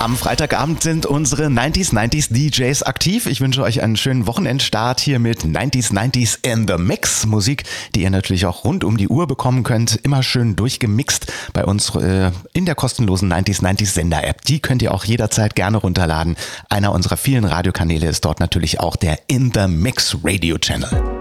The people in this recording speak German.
Am Freitagabend sind unsere 90s DJs aktiv. Ich wünsche euch einen schönen Wochenendstart hier mit 90s in the Mix. Musik, die ihr natürlich auch rund um die Uhr bekommen könnt. Immer schön durchgemixt bei uns in der kostenlosen 90s Sender-App. Die könnt ihr auch jederzeit gerne runterladen. Einer unserer vielen Radiokanäle ist dort natürlich auch der In the Mix Radio Channel.